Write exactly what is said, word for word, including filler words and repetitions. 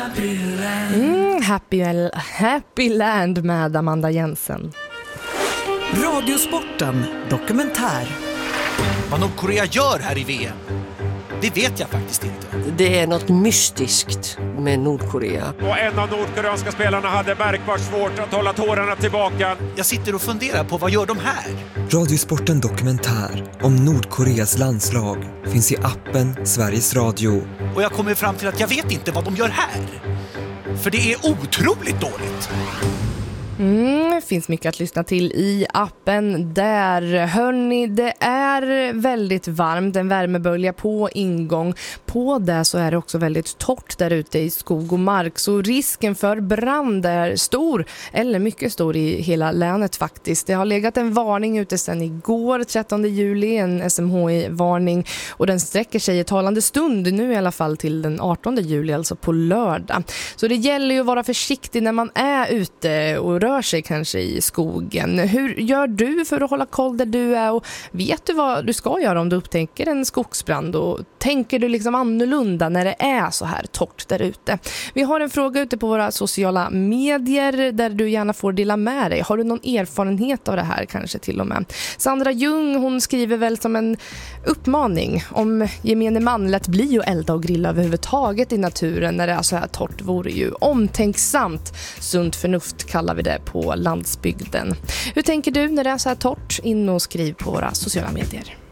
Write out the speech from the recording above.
Mm, happy, happy Land med Amanda Jensen. Radiosporten dokumentär. Vad Nordkorea gör här i V M, det vet jag faktiskt inte. Det är något mystiskt med Nordkorea. Och en av nordkoreanska spelarna hade märkbart svårt att hålla tårarna tillbaka. Jag sitter och funderar på, vad gör de här? Radiosporten dokumentär om Nordkoreas landslag finns i appen Sveriges Radio. Och jag kommer fram till att jag vet inte vad de gör här. För det är otroligt dåligt. Mm, det finns mycket att lyssna till i appen där. Hörrni, det är väldigt varmt, en värmebölja på ingång. På det så är det också väldigt torrt där ute i skog och mark. Så risken för brand är stor, eller mycket stor i hela länet faktiskt. Det har legat en varning ute sedan igår, trettonde juli, en S M H I-varning. Och den sträcker sig i talande stund nu i alla fall till den artonde juli, alltså på lördag. Så det gäller ju att vara försiktig när man är ute och rör sig kanske i skogen. Hur gör du för att hålla koll där du är, och vet du vad du ska göra om du upptäcker en skogsbrand, och tänker du liksom annorlunda när det är så här torrt där ute? Vi har en fråga ute på våra sociala medier där du gärna får dela med dig. Har du någon erfarenhet av det här kanske till och med? Sandra Ljung, hon skriver väl som en uppmaning om gemene man lätt bli och elda och grilla överhuvudtaget i naturen när det är så här torrt, vore ju omtänksamt. Sunt förnuft kallar vi det på landsbygden. Hur tänker du när det är så här torrt? In och skriv på våra sociala medier.